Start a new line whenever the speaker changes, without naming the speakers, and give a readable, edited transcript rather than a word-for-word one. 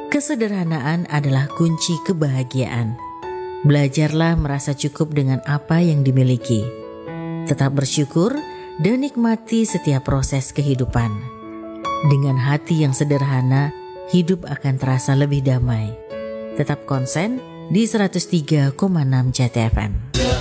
Kesederhanaan adalah kunci kebahagiaan. Belajarlah merasa cukup dengan apa yang dimiliki. Tetap bersyukur dan nikmati setiap proses kehidupan. Dengan hati yang sederhana, hidup akan terasa lebih damai. Tetap konsen di 103,6 CTFM.